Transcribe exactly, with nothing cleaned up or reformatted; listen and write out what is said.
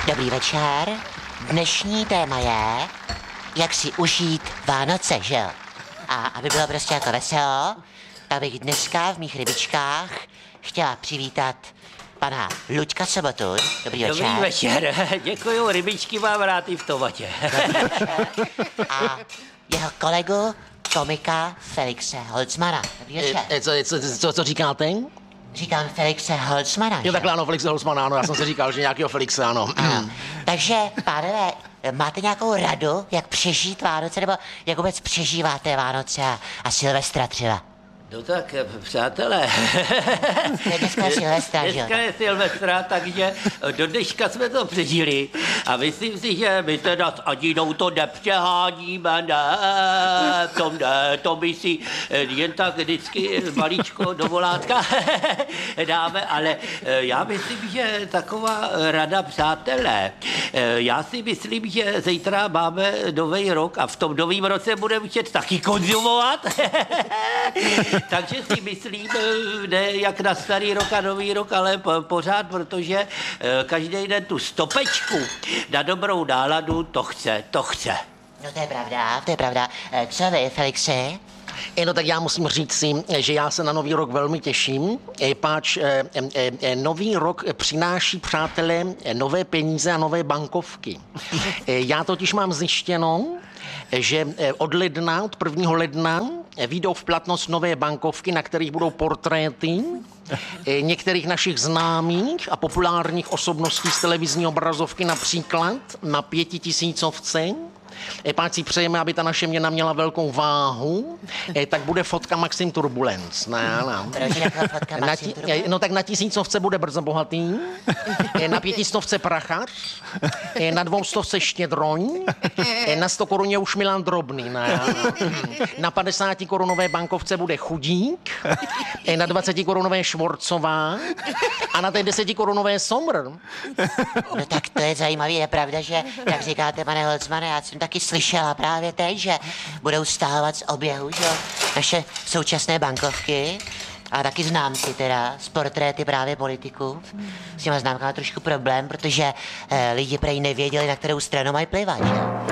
Dobrý večer. Dnešní téma je, jak si užít Vánoce, že jo? A aby bylo prostě jako veselo, tak bych dneska v mých rybičkách chtěla přivítat pana Luďka Sobotu. Dobrý večer. Dobrý večer. Děkuju, rybičky mám rád i v tomatě. A jeho kolegu, komika Felixe Holzmana. Dobrý večer. E, co, co, co, co říkáte? Říkám Felixe Holzmana, že? Jo, takhle ano, Felixe Holzmana, ano, já jsem si říkal, že nějakého Felixe, ano. Ano. Takže, pánové, máte nějakou radu, jak přežít Vánoce, nebo jak vůbec přežíváte Vánoce a, a Silvestra třeba? No tak, přátelé. Dneska je Silvestra, že jo? Dneska je Silvestra, takže do dneška jsme to přežili. A myslím si, že my teda s Adinou to nepřeháníme, ne, to ne, to my si jen tak vždycky maličko dovolátka dáme, ale já myslím, že taková rada, přátelé, já si myslím, že zítra máme nový rok a v tom novém roce budeme chtět taky konzumovat. Takže si myslím, ne jak na starý rok a nový rok, ale po, pořád, protože každý den tu stopečku na dobrou náladu, to chce, to chce. No to je pravda, to je pravda. Co vy, Felixi? E, no tak já musím říct si, že já se na nový rok velmi těším, e, páč e, e, nový rok přináší, přátelé, nové peníze a nové bankovky. E, já totiž mám zjištěno, že od ledna, od prvního ledna vyjdou v platnost nové bankovky, na kterých budou portréty některých našich známých a populárních osobností z televizní obrazovky, například na pětitisícovce. Páč si přejeme, aby ta naše měna měla velkou váhu, tak bude fotka Maxim Turbulence. Ne, ne. Proč jaká fotka Na Maxim ti, Turbulence? no tak na tisícovce bude brzo bohatý, na pětistovce Prachař, na dvoustovce Štědroň, na sto koruně už Milan Drobný. Ne, ne. Na padesáti korunové bankovce bude Chudík, na dvaceti korunové Švorcová a na té deseti korunové Somr. No tak to je zajímavé, je pravda, že, jak říkáte, pane Holzmane, já jsem taky slyšela právě teď, že budou stahovat z oběhu, že jo, naše současné bankovky a taky známky teda, z portréty právě politiků. S těma známkama trošku problém, protože eh, lidi prej nevěděli, na kterou stranu mají plivat, že jo.